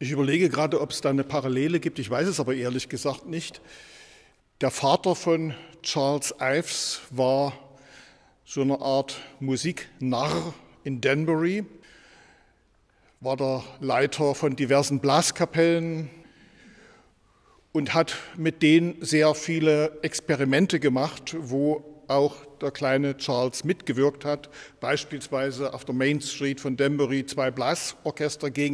Ich überlege gerade, ob es da eine Parallele gibt. Ich weiß es aber ehrlich gesagt nicht. Der Vater von Charles Ives war so eine Art Musiknarr in Danbury, war der Leiter von diversen Blaskapellen und hat mit denen sehr viele Experimente gemacht, wo auch der kleine Charles mitgewirkt hat, beispielsweise auf der Main Street von Danbury 2 Blasorchester